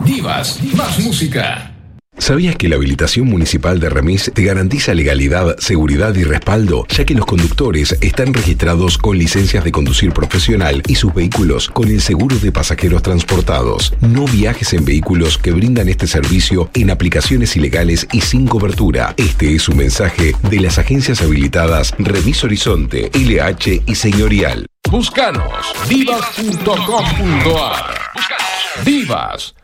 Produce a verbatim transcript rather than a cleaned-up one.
Divas, más música. ¿Sabías que la habilitación municipal de Remis te garantiza legalidad, seguridad y respaldo, ya que los conductores están registrados con licencias de conducir profesional y sus vehículos con el seguro de pasajeros transportados? No viajes en vehículos que brindan este servicio en aplicaciones ilegales y sin cobertura. Este es un mensaje de las agencias habilitadas Remis Horizonte, L H y Señorial. Búscanos, divas punto com punto a r. Divas,